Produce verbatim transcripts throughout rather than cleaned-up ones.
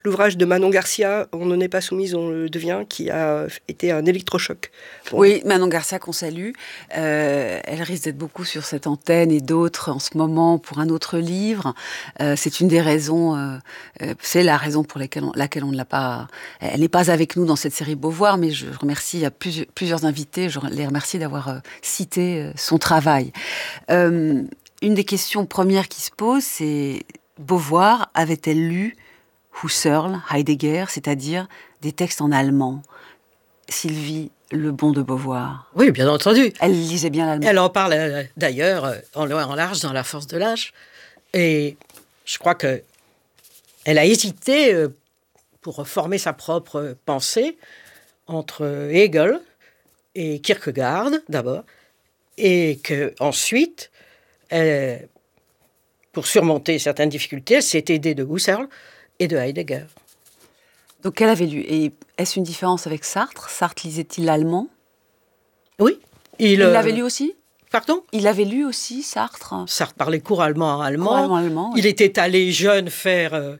l'ouvrage de Manon Garcia, On ne n'est pas soumise, on le devient, qui a été un électrochoc. Bon. Oui, Manon Garcia qu'on salue. Euh, elle risque d'être beaucoup sur cette antenne et d'autres en ce moment pour un autre livre. Euh, c'est une des raisons, euh, euh, c'est la raison pour laquelle on, laquelle on ne l'a pas... Elle n'est pas avec nous dans cette série Beauvoir, mais je remercie à plusieurs, plusieurs invités, je les remercie d'avoir euh, cité euh, son travail. Euh, une des questions premières qui se posent, c'est Beauvoir avait-elle lu Husserl, Heidegger, c'est-à-dire des textes en allemand? Sylvie Lebon de Beauvoir. Oui, bien entendu. Elle lisait bien l'allemand. Elle en parle euh, d'ailleurs euh, en long et en large dans La force de l'âge. Et je crois que elle a hésité euh, pour former sa propre pensée entre Hegel et Kierkegaard d'abord, et qu'ensuite, pour surmonter certaines difficultés, elle s'est aidée de Husserl et de Heidegger. Donc, elle avait lu. Et est-ce une différence avec Sartre? Sartre lisait-il l'allemand? Oui. Il, il l'avait lu aussi? Pardon? Il avait lu aussi, Sartre? Sartre parlait couramment en allemand. Couramment allemand, oui. Il était allé jeune faire euh,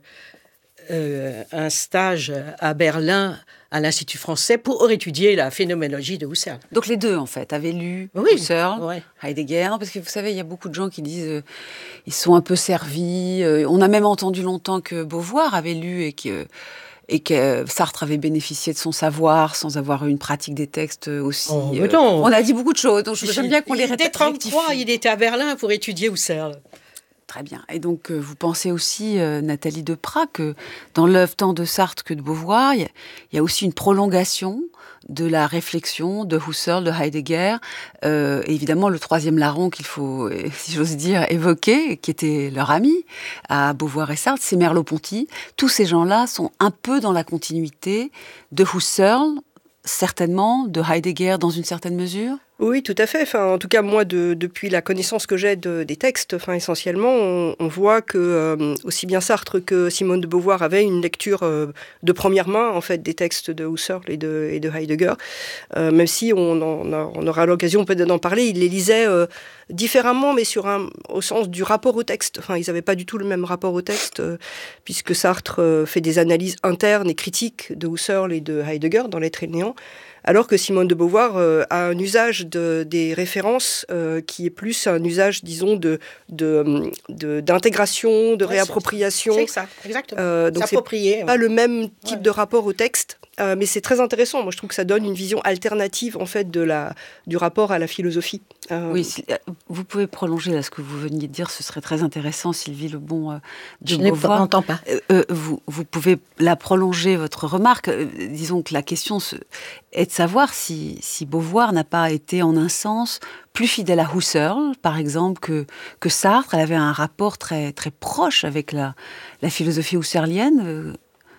euh, un stage à Berlin, à l'Institut français, pour étudier la phénoménologie de Husserl. Donc les deux, en fait, avaient lu oui, Husserl, ouais. Heidegger, parce que vous savez, il y a beaucoup de gens qui disent euh, ils sont un peu servis. Euh, on a même entendu longtemps que Beauvoir avait lu et que... et que Sartre avait bénéficié de son savoir sans avoir eu une pratique des textes aussi. Oh, euh, on a dit beaucoup de choses, donc j'aime bien qu'on les rectifie. Il était trente-trois, il était à Berlin pour étudier Husserl. Très bien. Et donc, euh, vous pensez aussi, euh, Nathalie Deprat, que dans l'œuvre tant de Sartre que de Beauvoir, il y, y a aussi une prolongation de la réflexion de Husserl, de Heidegger, euh, et évidemment le troisième larron qu'il faut, si j'ose dire, évoquer, qui était leur ami à Beauvoir et Sartre, c'est Merleau-Ponty. Tous ces gens-là sont un peu dans la continuité de Husserl, certainement, de Heidegger dans une certaine mesure. Oui, tout à fait. Enfin, en tout cas, moi, de, depuis la connaissance que j'ai de, des textes, enfin, essentiellement, on, on voit que euh, aussi bien Sartre que Simone de Beauvoir avaient une lecture euh, de première main, en fait, des textes de Husserl et de, et de Heidegger. Euh, même si on, en a, on aura l'occasion peut-être d'en parler, ils les lisaient euh, différemment, mais sur un, au sens du rapport au texte. Enfin, ils n'avaient pas du tout le même rapport au texte, euh, puisque Sartre euh, fait des analyses internes et critiques de Husserl et de Heidegger dans L'être et le néant, alors que Simone de Beauvoir euh, a un usage de, des références euh, qui est plus un usage, disons, de, de, de, d'intégration, de ouais, réappropriation. C'est ça, exactement. Euh, donc S'approprier. C'est pas ouais. le même type ouais. de rapport au texte, euh, mais c'est très intéressant. Moi, je trouve que ça donne une vision alternative, en fait, de la, du rapport à la philosophie. Euh... Oui, vous pouvez prolonger là ce que vous veniez de dire, ce serait très intéressant, Sylvie Lebon euh, de je Beauvoir. Je n'entends pas. Euh, euh, vous, vous pouvez la prolonger, votre remarque. Euh, disons que la question se... est de savoir si, si Beauvoir n'a pas été en un sens plus fidèle à Husserl, par exemple, que, que Sartre. Elle avait un rapport très, très proche avec la, la philosophie husserlienne.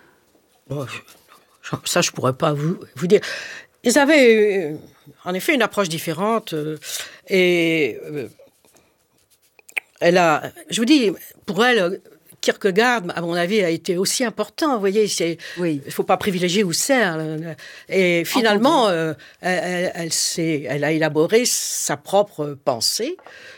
Bon, je, ça, je ne pourrais pas vous, vous dire. Ils avaient, euh, en effet, une approche différente. Euh, et euh, elle a, je vous dis, pour elle... Kierkegaard, à mon avis, a été aussi important. Vous voyez, c'est, oui. il ne faut pas privilégier Husserl. Et finalement, euh, elle, elle, s'est, elle a élaboré sa propre pensée.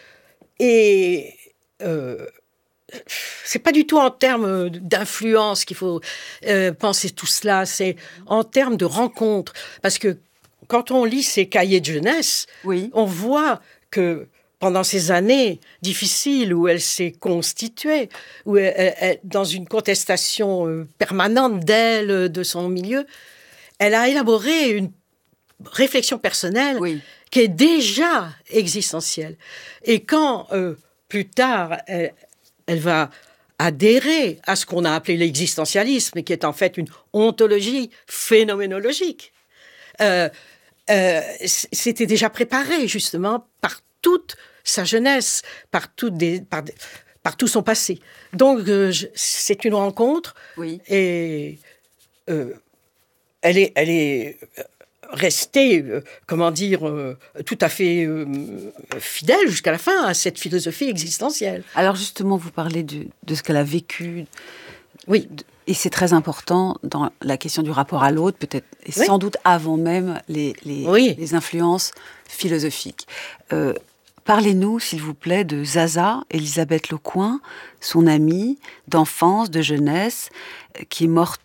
Et euh, c'est pas du tout en termes d'influence qu'il faut euh, penser tout cela. C'est en termes de rencontre. Parce que quand on lit ses cahiers de jeunesse, oui. on voit que pendant ces années difficiles où elle s'est constituée, où elle, elle, elle, dans une contestation permanente d'elle, de son milieu, elle a élaboré une réflexion personnelle oui. qui est déjà existentielle. Et quand, euh, plus tard, elle, elle va adhérer à ce qu'on a appelé l'existentialisme, qui est en fait une ontologie phénoménologique, euh, euh, c'était déjà préparé, justement, par toute sa jeunesse, par tout, des, par, par tout son passé. Donc, euh, je, c'est une rencontre. Oui. Et euh, elle est, elle est restée, euh, comment dire, euh, tout à fait euh, fidèle jusqu'à la fin à cette philosophie existentielle. Alors, justement, vous parlez de, de ce qu'elle a vécu. Oui. De, et c'est très important dans la question du rapport à l'autre, peut-être, et oui. sans doute avant même les, les, oui. les influences philosophiques. Euh, Parlez-nous, s'il vous plaît, de Zaza, Elisabeth Lecoing, son amie d'enfance, de jeunesse, qui est morte